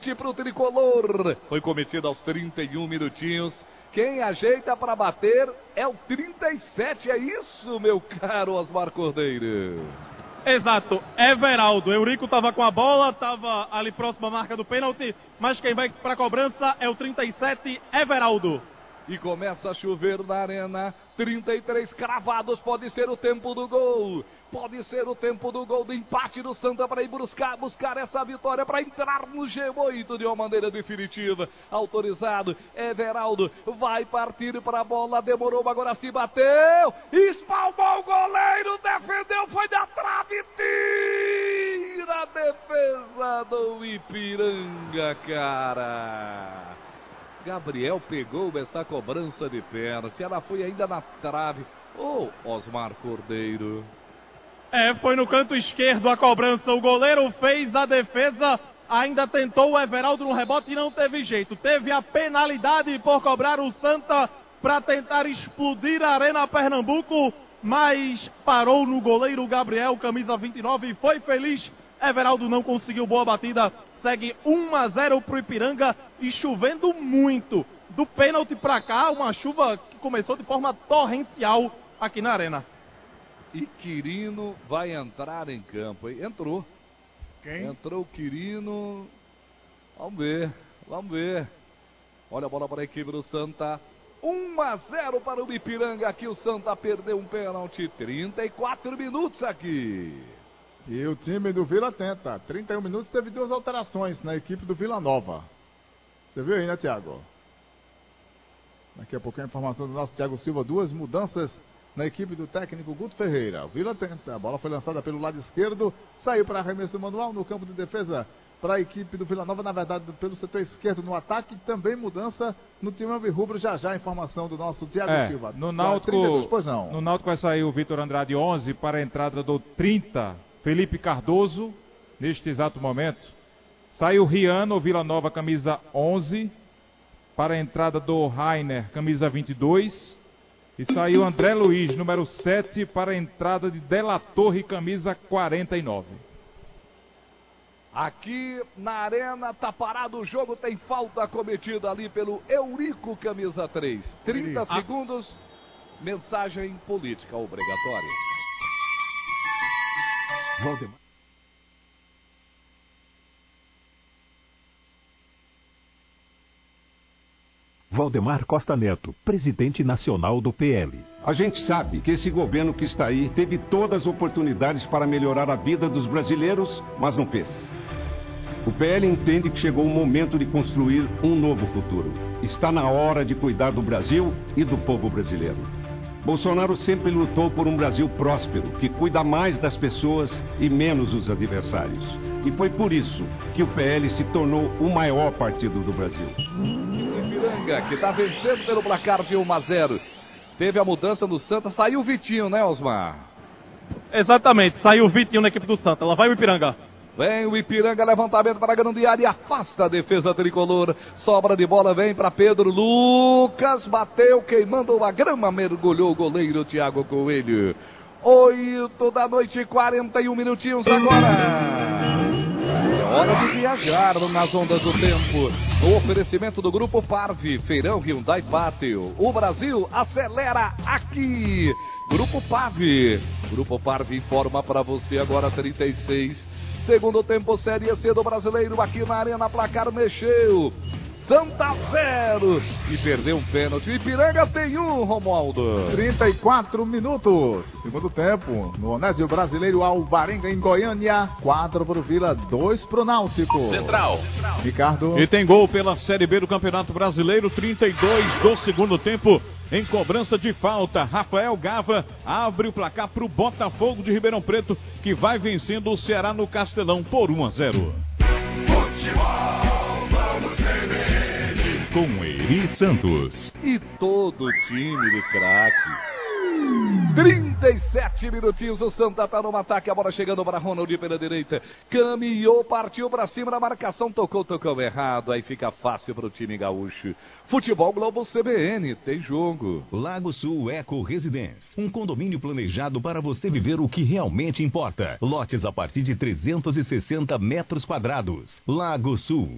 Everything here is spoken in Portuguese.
para o tricolor. Foi cometido aos 31 minutinhos. Quem ajeita para bater é o 37, é isso, meu caro Osmar Cordeiro? Exato, Everaldo. Eurico estava com a bola, estava ali próximo à marca do pênalti, mas quem vai para a cobrança é o 37, Everaldo. E começa a chover na arena, 33 cravados, pode ser o tempo do gol. Pode ser o tempo do gol do empate do Santa para ir buscar essa vitória, para entrar no G8 de uma maneira definitiva. Autorizado, Everaldo vai partir para a bola, demorou, agora se bateu, espalmou o goleiro, defendeu, foi da trave, tira a defesa do Ipiranga, cara. Gabriel pegou essa cobrança de pênalti, ela foi ainda na trave. Osmar Cordeiro. Foi no canto esquerdo a cobrança, o goleiro fez a defesa, ainda tentou o Everaldo no rebote e não teve jeito. Teve a penalidade por cobrar o Santa para tentar explodir a Arena Pernambuco, mas parou no goleiro Gabriel, camisa 29, e foi feliz. Everaldo não conseguiu boa batida, segue 1-0 para o Ipiranga e chovendo muito. Do pênalti para cá, uma chuva que começou de forma torrencial aqui na Arena. E Quirino vai entrar em campo, hein? Entrou. Quem? Entrou o Quirino. Vamos ver. Olha a bola para a equipe do Santa. 1-0 para o Ipiranga. Aqui o Santa perdeu um pênalti. 34 minutos aqui. E o time do Vila tenta. 31 minutos, teve 2 alterações na equipe do Vila Nova. Você viu aí, né, Thiago? Daqui a pouco a informação do nosso Thiago Silva. 2 mudanças na equipe do técnico Guto Ferreira. O Vila tenta. A bola foi lançada pelo lado esquerdo. Saiu para arremesso manual no campo de defesa para a equipe do Vila Nova. Na verdade, pelo setor esquerdo no ataque. Também mudança no time alvirrubro. Já a informação do nosso Thiago Silva. No Náutico, 32, pois não. No Náutico vai sair o Vitor Andrade 11 para a entrada do 30, Felipe Cardoso, neste exato momento. Saiu Riano, Vila Nova, camisa 11, para a entrada do Rainer, camisa 22. E saiu André Luiz, número 7, para a entrada de Della Torre, camisa 49. Aqui na arena tá parado o jogo, tem falta cometida ali pelo Eurico, camisa 3. 30 segundos, mensagem política obrigatória. Valdemar Costa Neto, presidente nacional do PL. A gente sabe que esse governo que está aí teve todas as oportunidades para melhorar a vida dos brasileiros, mas não fez. O PL entende que chegou o momento de construir um novo futuro. Está na hora de cuidar do Brasil e do povo brasileiro. Bolsonaro sempre lutou por um Brasil próspero, que cuida mais das pessoas e menos dos adversários. E foi por isso que o PL se tornou o maior partido do Brasil. Ipiranga, que está vencendo pelo placar de 1-0. Teve a mudança no Santa, saiu o Vitinho, né, Osmar? Exatamente, saiu o Vitinho na equipe do Santa. Lá vai o Ipiranga. Vem o Ipiranga, levantamento para a grande área, afasta a defesa tricolor, sobra de bola, vem para Pedro Lucas, bateu, queimando a grama, mergulhou o goleiro Thiago Coelho. 8 da noite, 41 minutinhos agora. É hora de viajar nas ondas do tempo. O oferecimento do Grupo Parve, Feirão Hyundai Pátio. O Brasil acelera aqui. Grupo Parve. Grupo Parve informa para você agora 36. Segundo tempo, Série C do Brasileiro, aqui na Arena, placar mexeu. Santa 0 e perdeu um pênalti. O Ipiranga tem 1, Romualdo. 34 minutos. Segundo tempo, no Onésio Brasileiro, Alvarenga em Goiânia. 4 para o Vila, 2 para o Náutico. Central. Ricardo. E tem gol pela Série B do Campeonato Brasileiro, 32 do segundo tempo. Em cobrança de falta, Rafael Gava abre o placar para o Botafogo de Ribeirão Preto, que vai vencendo o Ceará no Castelão por 1-0. Futebol, vamos ver. Com Eri Santos. E todo o time de craques. 37 minutinhos, o Santa tá no ataque, a bola chegando para Ronald pela direita, caminhou, partiu para cima da marcação, tocou errado, aí fica fácil para o time gaúcho. Futebol Globo CBN, tem jogo. Lago Sul Eco Residence, um condomínio planejado para você viver o que realmente importa. Lotes a partir de 360 metros quadrados. Lago Sul.